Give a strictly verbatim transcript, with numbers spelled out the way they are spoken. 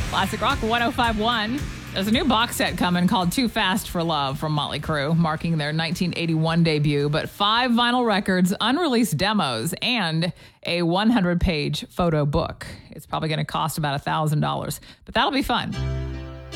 Classic Rock one oh five point one. There's a new box set coming called Too Fast for Love from Motley Crue, marking their nineteen eighty-one debut, but five vinyl records, unreleased demos, and a one hundred page photo book. It's probably going to cost about one thousand dollars, but that'll be fun.